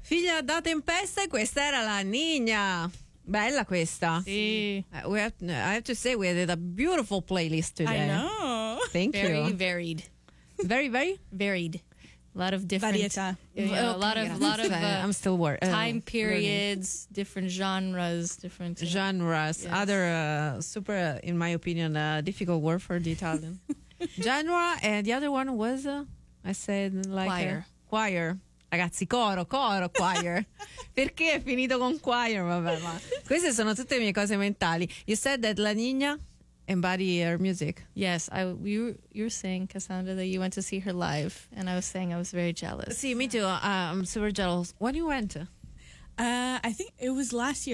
Figlia da tempesta, e questa era la Niña. Bella questa. Sì. I have to say we had a beautiful playlist today. I know. Thank Very you. varied. Very, very Varied. A lot of different. Varietà. A lot of I'm still time periods, different genres, different genres. Yes. Other super, in my opinion, difficult word for the Italian. Genre, and the other one was I said like Choir. Choir. Ragazzi, coro, choir. Perché è finito con choir? Vabbè, ma queste sono tutte le mie cose mentali. You said that La Niña embody her music. Yes, you were saying, Cassandra, that you went to see her live, and I was saying I was very jealous. See, me too. I'm super jealous. When you went? I think it was last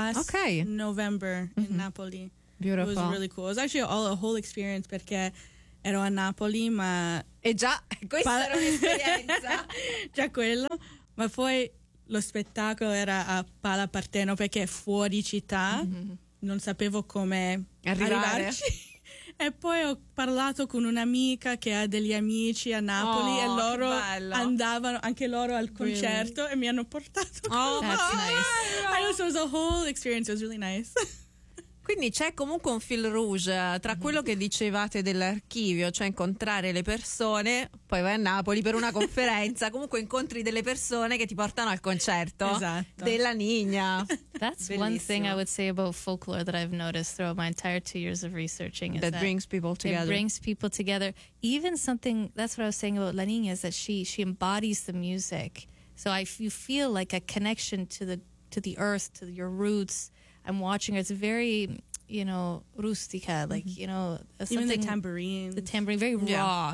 November in Napoli. Beautiful. It was really cool. It was actually a whole experience perché ero a Napoli, ma E già, questa era un'esperienza. già quello, ma poi lo spettacolo era a Pala Parteno perché è fuori città, non sapevo come arrivarci. E poi ho parlato con un'amica che ha degli amici a Napoli e loro andavano anche loro al concerto e mi hanno portato. Oh, that's nice. I know, so it was a whole experience. It was really nice. Quindi c'è comunque un fil rouge tra quello che dicevate dell'archivio, cioè incontrare le persone, poi vai a Napoli per una conferenza, comunque incontri delle persone che ti portano al concerto Esatto. della Niña. That's one thing I would say about folklore that I've noticed throughout my entire 2 years of researching is That brings people together. It brings people together. Even something, that's what I was saying about La Niña, is that she embodies the music. So you feel like a connection to the earth, to your roots. I'm watching her. It's very, rustica, like, Even the tambourine. The tambourine, very raw,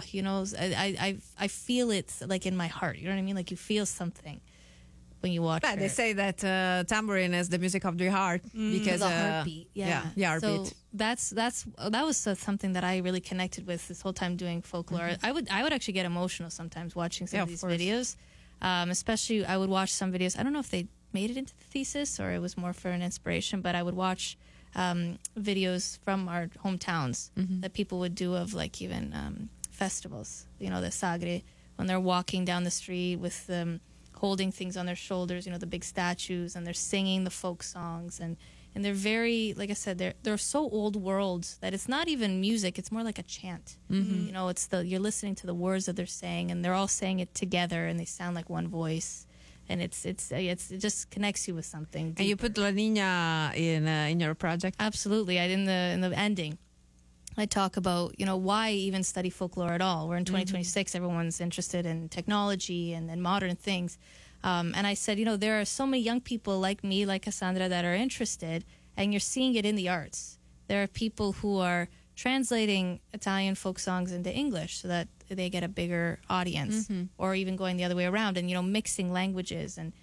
I feel it like in my heart, you know what I mean? Like you feel something when you watch her. They say that tambourine is the music of the heart because the heartbeat. Yeah, the heartbeat. So that was something that I really connected with this whole time doing folklore. I would actually get emotional sometimes watching some of these videos. Especially I would watch some videos. I don't know if they made it into the thesis or it was more for an inspiration, but I would watch videos from our hometowns that people would do of like even festivals, the sagre, when they're walking down the street with them holding things on their shoulders, the big statues, and they're singing the folk songs, and they're very, like I said, they're so old world that it's not even music, it's more like a chant. It's you're listening to the words that they're saying, and they're all saying it together, and they sound like one voice. And it just connects you with something deeper. And you put La Niña in your project? Absolutely. In the ending, I talk about why even study folklore at all. We're in 2026. Everyone's interested in technology and modern things. And I said, there are so many young people like me, like Cassandra, that are interested, and you're seeing it in the arts. There are people who are translating Italian folk songs into English so that they get a bigger audience, or even going the other way around, and mixing languages and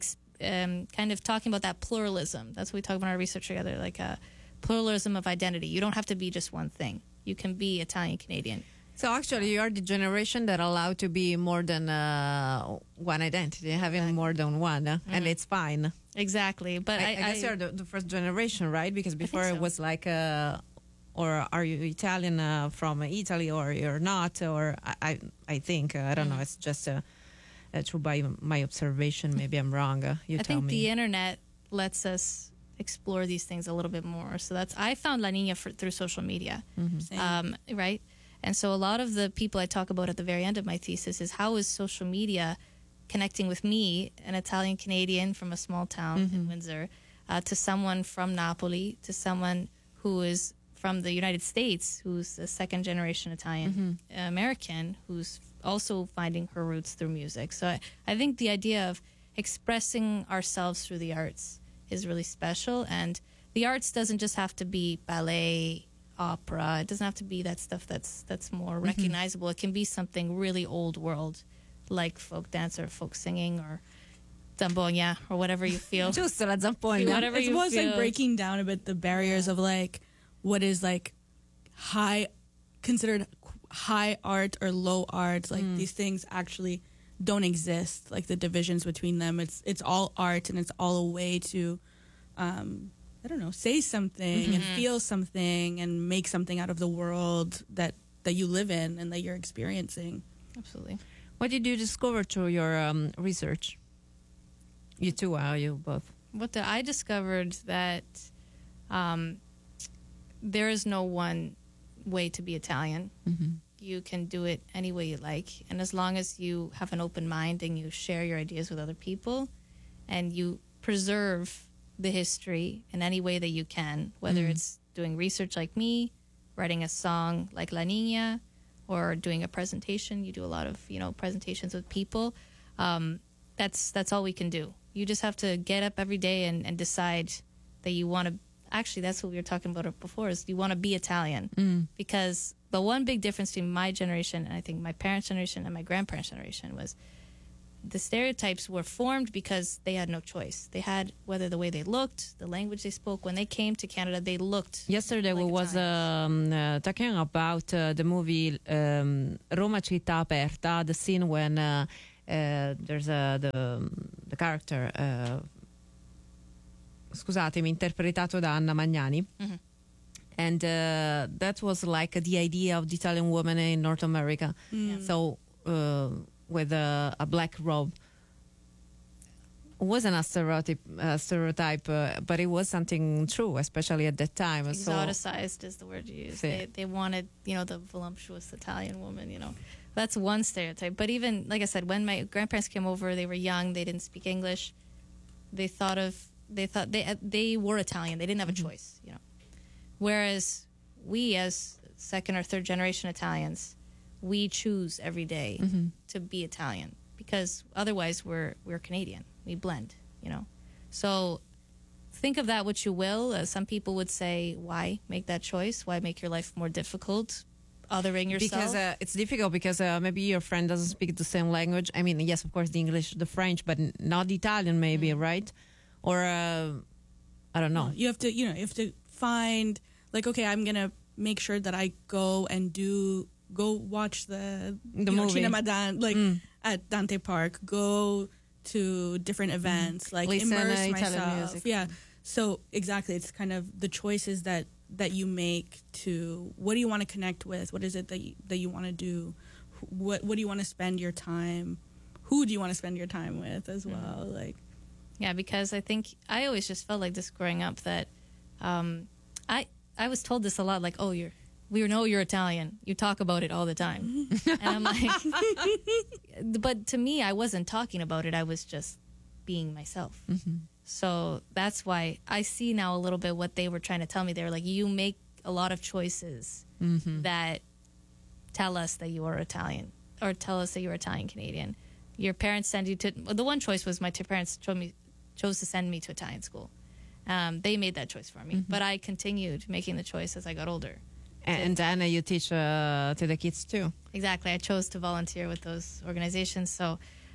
kind of talking about that pluralism. That's what we talk about in our research together, like a pluralism of identity. You don't have to be just one thing. You can be Italian Canadian. So actually, you are the generation that allowed to be more than one identity, having more than one, and it's fine. Exactly, but I guess you're the first generation, right? Because before it was like or are you Italian from Italy, or you're not? Or I think I don't know. It's just true by my observation. Maybe I'm wrong. You I tell think me. The internet lets us explore these things a little bit more. So I found La Niña through social media, right? And so a lot of the people I talk about at the very end of my thesis is how is social media connecting with me, an Italian Canadian from a small town in Windsor, to someone from Napoli, to someone who is from the United States, who's a second generation Italian American, who's also finding her roots through music. So I think the idea of expressing ourselves through the arts is really special. And the arts doesn't just have to be ballet, opera. It doesn't have to be that stuff that's more recognizable. It can be something really old world, like folk dance or folk singing or zampoña or whatever you feel. Giusto, la zampoña. Whatever It's you almost feel. like breaking down a bit the barriers of like what is like considered high art or low art. Like these things actually don't exist. Like the divisions between them. It's all art, and it's all a way to I don't know, say something and feel something and make something out of the world that you live in and that you're experiencing. Absolutely. What did you discover through your research? You too, are you both? I discovered that there is no one way to be Italian. You can do it any way you like, and as long as you have an open mind and you share your ideas with other people, and you preserve the history in any way that you can, whether it's doing research like me, writing a song like La Niña, or doing a presentation. You do a lot of presentations with people. That's all we can do. You just have to get up every day and decide that you want to. Actually, that's what we were talking about before, is you want to be Italian. Because the one big difference between my generation and I think my parents' generation and my grandparents' generation was the stereotypes were formed because they had no choice. They had, whether the way they looked, the language they spoke. When they came to Canada, they looked. Yesterday like we was talking about the movie Roma Città Aperta, the scene when there's the character... scusatemi, interpretato da Anna Magnani. And that was like the idea of the Italian woman in North America. So with a black robe. It wasn't a stereotype, but it was something true, especially at that time. Exoticized is the word you use. They wanted, the voluptuous Italian woman, That's one stereotype. But even, like I said, when my grandparents came over, they were young, they didn't speak English. They thought they were Italian. They didn't have a choice, Whereas we, as second or third generation Italians, we choose every day to be Italian, because otherwise we're Canadian. We blend, So think of that what you will. Some people would say, why make that choice? Why make your life more difficult? Othering yourself? Because it's difficult because maybe your friend doesn't speak the same language. I mean, yes, of course, the English, the French, but not the Italian maybe, right? Or I don't know. You have to find, like, okay, I'm going to make sure that I go watch the movie. Cinema at Dante Park, go to different events, like listen immerse Italian myself. music. Yeah. So exactly, it's kind of the choices that you make to what do you want to connect with? What is it that you want to do? What do you want to spend your time? Who do you want to spend your time with as well? Like, yeah, because I think I always just felt like this growing up that I was told this a lot, like, oh, we know you're Italian. You talk about it all the time. And I'm like, but to me, I wasn't talking about it. I was just being myself. So that's why I see now a little bit what they were trying to tell me. They were like, you make a lot of choices that tell us that you are Italian, or tell us that you're Italian Canadian. Your parents send you to, the one choice was my parents chose to send me to Italian school. They made that choice for me, but I continued making the choice as I got older. And then you teach to the kids too. Exactly. I chose to volunteer with those organizations. So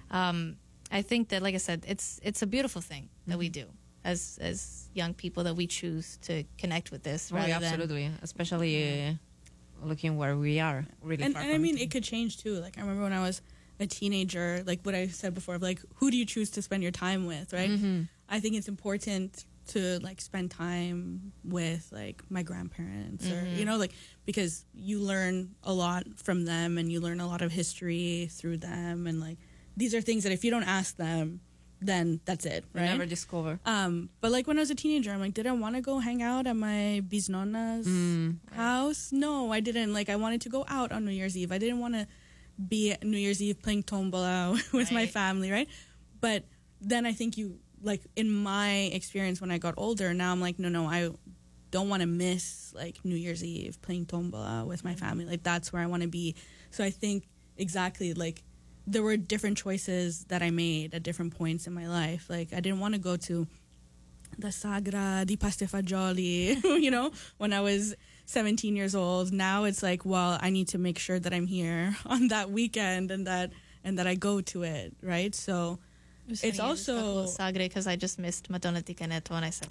I think that, like I said, it's a beautiful thing that we do as young people, that we choose to connect with this. Absolutely. Especially looking where we are, really far and I mean, it could change too. Like, I remember when I was a teenager, like what I said before, like, who do you choose to spend your time with, right? I think it's important to, like, spend time with, like, my grandparents or, like, because you learn a lot from them and you learn a lot of history through them. And, like, these are things that if you don't ask them, then that's it, right? You never discover. But, like, when I was a teenager, I'm like, did I want to go hang out at my bisnonna's house? No, I didn't. Like, I wanted to go out on New Year's Eve. I didn't want to be at New Year's Eve playing tombola with my family, right? But then I think like, in my experience when I got older, now I'm like, no, I don't want to miss, like, New Year's Eve playing tombola with my family. Like, that's where I want to be. So I think exactly, like, there were different choices that I made at different points in my life. Like, I didn't want to go to the Sagra di Pasta e Fagioli, when I was 17 years old. Now it's like, well, I need to make sure that I'm here on that weekend and that I go to it, right? So it's also Sagre, because I just missed Madonna di Canetto, and I said,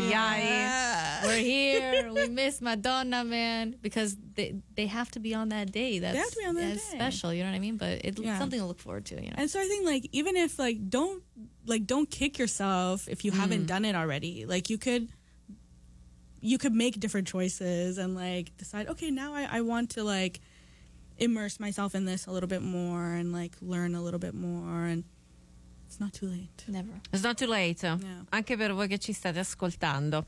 We're here. We miss Madonna, man, because they have to be on that day. They have to be on that day. Special, you know what I mean? But it's something to look forward to, And so I think, like, even if, like, don't kick yourself if you haven't done it already. Like, you could make different choices and, like, decide, okay, now I want to, like, immerse myself in this a little bit more and, like, learn a little bit more. And it's not too late. Never. It's not too late. Yeah. Anche per voi che ci state ascoltando.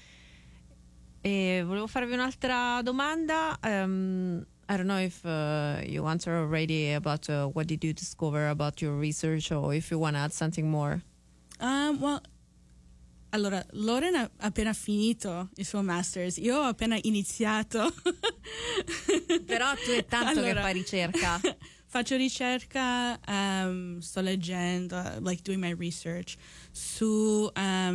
E volevo farvi un'altra domanda. I don't know if you answered already about what did you discover about your research, or if you want to add something more. Well, allora, Lauren ha appena finito il suo master's, io ho appena iniziato. Però tu è tanto che fai ricerca. Faccio ricerca, sto leggendo, like doing my research su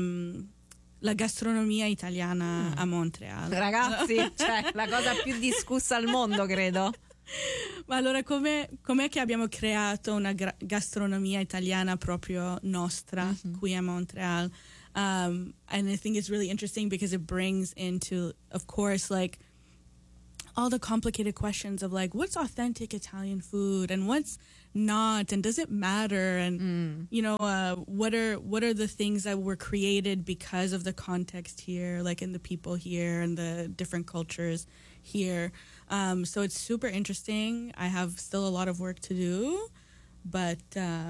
la gastronomia italiana a Montreal. Ragazzi, cioè, la cosa più discussa al mondo, credo. Ma allora, com'è che abbiamo creato una gastronomia italiana proprio nostra qui a Montreal? And I think it's really interesting because it brings into, of course, like all the complicated questions of like, what's authentic Italian food and what's not, and does it matter? And you know, what are the things that were created because of the context here, like in the people here and the different cultures here. So it's super interesting. I have still a lot of work to do, but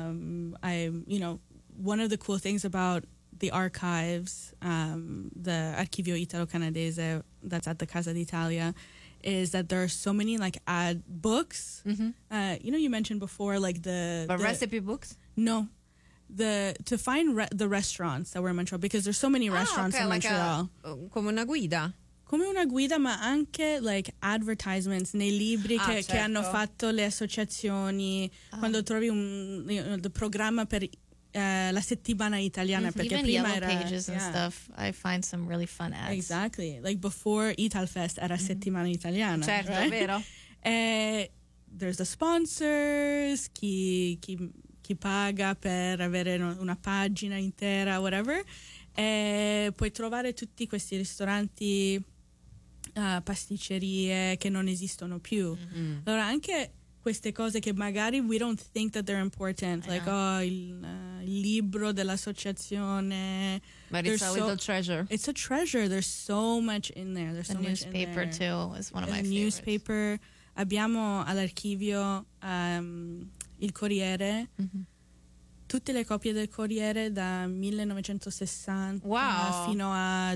you know, one of the cool things about the archives, the Archivio Italo-Canadese that's at the Casa d'Italia, is that there are so many like books. You know, you mentioned before like the recipe books. No, to find the restaurants that were in Montreal, because there's so many restaurants in Montreal. Come una guida. Come una guida, ma anche like advertisements nei libri che hanno fatto le associazioni. Quando trovi il programma per la settimana italiana, perché even prima yellow era pages and stuff, I find some really fun ads. Exactly, like before Italfest era settimana italiana. Certo, right? vero. There's the sponsors, chi paga per avere una pagina intera, whatever. Puoi trovare tutti questi ristoranti, pasticcerie che non esistono più. Allora anche queste cose che magari we don't think that they're important, like il libro dell'associazione, But it's a little treasure. It's a treasure. There's so much in there. There's The so much in there. newspaper too is one of my The favorites. newspaper. Abbiamo all'archivio il Corriere, tutte le copie del Corriere da 1960 fino a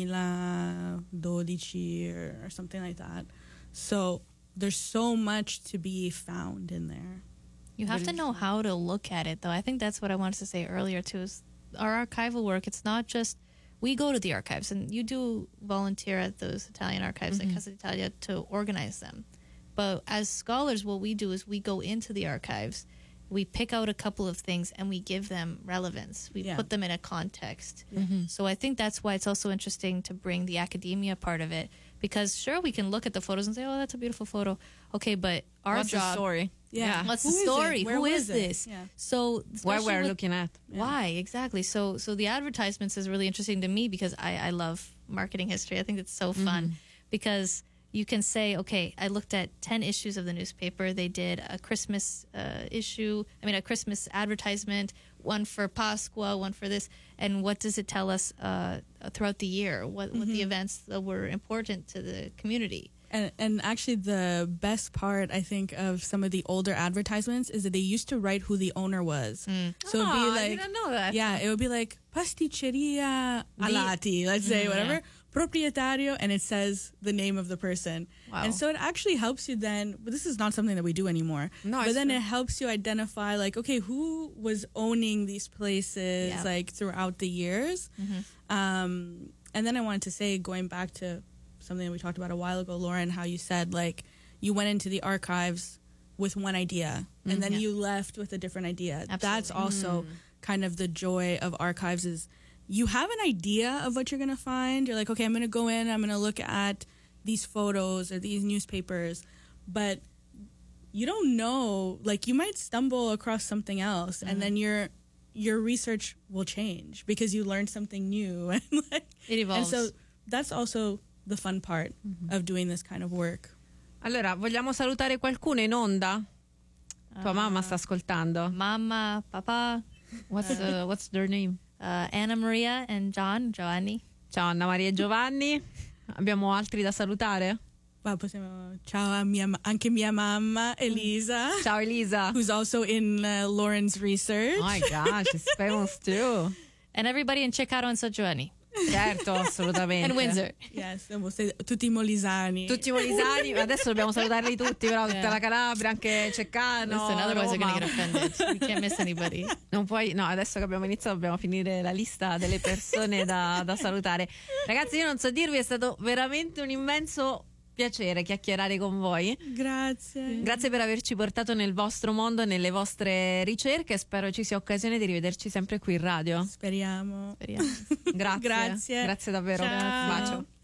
2012 or something like that. So there's so much to be found in there. You have to know how to look at it, though. I think that's what I wanted to say earlier too. Is our archival work? It's not just we go to the archives, and you do volunteer at those Italian archives at Casa d'Italia to organize them. But as scholars, what we do is we go into the archives, we pick out a couple of things, and we give them relevance. We put them in a context. So I think that's why it's also interesting to bring the academia part of it. Because sure, we can look at the photos and say, "Oh, that's a beautiful photo." Okay, but our What's job, the story? Yeah. what's Who the is story? it? Where Who was is it? this? Yeah. So Why especially we're with- looking at. why exactly? So the advertisements is really interesting to me because I love marketing history. I think it's so fun because you can say, okay, I looked at 10 issues of the newspaper. They did a Christmas issue. I mean, a Christmas advertisement, one for Pasqua, one for this. And what does it tell us throughout the year? What the events that were important to the community? And actually, the best part, I think, of some of the older advertisements is that they used to write who the owner was. So it'd be I like, didn't know that. yeah, it would be like Pasticceria Alati, let's say, whatever, proprietario, and it says the name of the person. Wow. And so it actually helps you then, but this is not something that we do anymore. No, but it's then true. it helps you identify, like, okay, who was owning these places, Yeah. like, throughout the years. And then I wanted to say, going back to something we talked about a while ago, Lauren, how you said, like, you went into the archives with one idea and then you left with a different idea. That's also kind of the joy of archives, is you have an idea of what you're going to find. You're like, okay, I'm going to go in, I'm going to look at these photos or these newspapers, but you don't know, like, you might stumble across something else and then your research will change because you learned something new. And like, It evolves. and so that's also the fun part of doing this kind of work. Allora, vogliamo salutare qualcuno in onda? Tua mamma sta ascoltando. Mama, Papa, What's their name? Anna Maria and Giovanni. Ciao Anna Maria e Giovanni. Abbiamo altri da salutare? ciao a anche mia mamma Elisa. Ciao Elisa. Who's also in Lauren's research. Oh my gosh, it's famous too. And everybody in Ceccaro and San Giovanni. Certo, assolutamente. And Windsor. Yes, tutti i molisani. Tutti i molisani, adesso dobbiamo salutarli tutti, però tutta la Calabria, anche Ceccano. Listen, otherwise Roma. they're gonna get offended. We can't miss anybody. Non puoi, no, adesso che abbiamo iniziato dobbiamo finire la lista delle persone da salutare. Ragazzi, io non so dirvi, è stato veramente un immenso piacere chiacchierare con voi. Grazie. Grazie per averci portato nel vostro mondo, nelle vostre ricerche. Spero ci sia occasione di rivederci sempre qui in radio. Speriamo. Grazie. Grazie. Grazie davvero. Ciao. Un bacio.